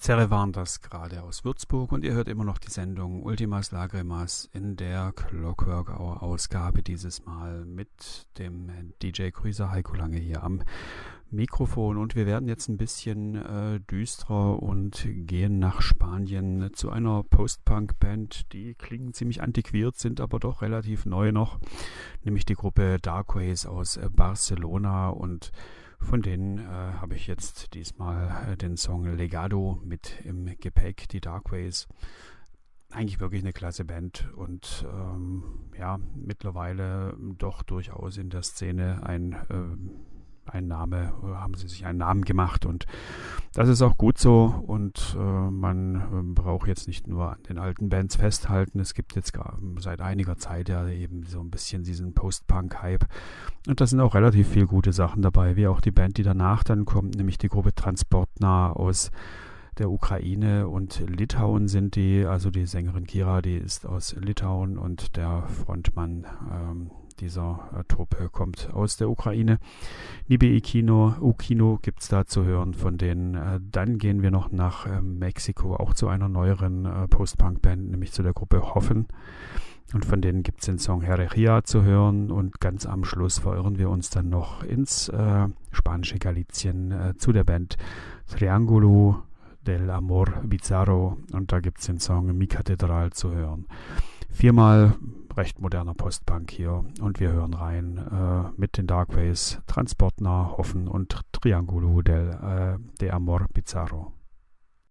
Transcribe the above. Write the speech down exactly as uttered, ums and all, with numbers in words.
Zerre waren das gerade aus Würzburg und ihr hört immer noch die Sendung Ultimas Lagrimas in der Clockwork Hour Ausgabe, dieses Mal mit dem D J Cruiser Heiko Lange hier am Mikrofon, und wir werden jetzt ein bisschen äh, düsterer und gehen nach Spanien zu einer Post-Punk-Band, die klingen ziemlich antiquiert, sind aber doch relativ neu noch, nämlich die Gruppe Darkways aus äh, Barcelona, und von denen äh, habe ich jetzt diesmal äh, den Song Legado mit im Gepäck. Die Darkways, eigentlich wirklich eine klasse Band und ähm, ja, mittlerweile doch durchaus in der Szene ein, äh, ein Name, haben sie sich einen Namen gemacht, und das ist auch gut so, und äh, man äh, braucht jetzt nicht nur an den alten Bands festhalten. Es gibt jetzt gar, seit einiger Zeit ja eben so ein bisschen diesen Post-Punk-Hype, und da sind auch relativ viele gute Sachen dabei, wie auch die Band, die danach dann kommt, nämlich die Gruppe Transportna aus der Ukraine und Litauen sind die, also die Sängerin Kira, die ist aus Litauen, und der Frontmann ähm, dieser äh, Truppe kommt aus der Ukraine. Nibi Ikino, Ukino gibt es da zu hören von denen. Äh, dann gehen wir noch nach äh, Mexiko, auch zu einer neueren äh, Post-Punk-Band, nämlich zu der Gruppe Hoffen. Und von denen gibt es den Song Herejía zu hören, und ganz am Schluss verirren wir uns dann noch ins äh, spanische Galicien äh, zu der Band Triángulo del Amor Bizarro, und da gibt es den Song Mi Catedral zu hören. Viermal recht moderner Postpunk hier, und wir hören rein äh, mit den Darkways, Transportna, Hoffen und Triángulo del äh, de Amor Bizarro.